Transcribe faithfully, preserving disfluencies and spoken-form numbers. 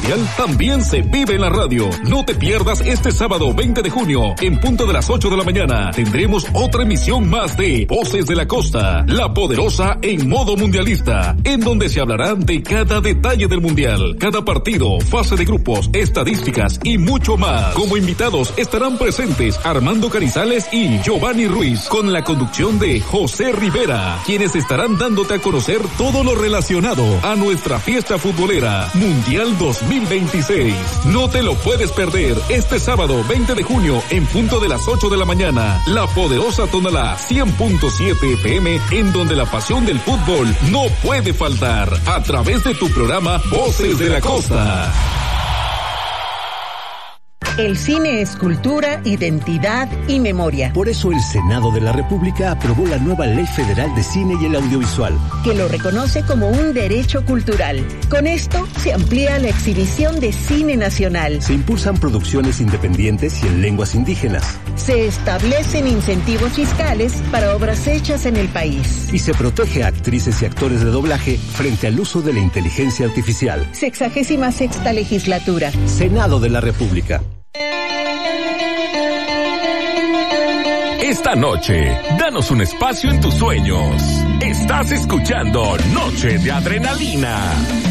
mundial también se vive en la radio. No te pierdas este sábado veinte de junio, en punto de las ocho de la mañana. Tendremos otra emisión más de Voces de la Costa, la poderosa en modo mundialista, en donde se hablará de cada detalle del mundial, cada partido, fase de grupos, estadísticas y mucho más. Como invitados estarán presentes Armando Carizales y Giovanni Ruiz, con la conducción de José Rivera, quienes estarán dándote a conocer todo lo relacionado a nuestra fiesta futbolera Mundial dos mil veintiséis. No te lo puedes perder este sábado veinte de junio en punto de las ocho de la mañana. La poderosa Tonalá cien punto siete F M, en donde la pasión del fútbol no puede faltar, a través de tu programa Voces de la Costa. El cine es cultura, identidad y memoria. Por eso el Senado de la República aprobó la nueva Ley Federal de Cine y el Audiovisual, que lo reconoce como un derecho cultural. Con esto se amplía la exhibición de cine nacional. Se impulsan producciones independientes y en lenguas indígenas. Se establecen incentivos fiscales para obras hechas en el país. Y se protege a actrices y actores de doblaje frente al uso de la inteligencia artificial. Sexagésima sexta legislatura. Senado de la República. Esta noche, danos un espacio en tus sueños. Estás escuchando Noche de Adrenalina.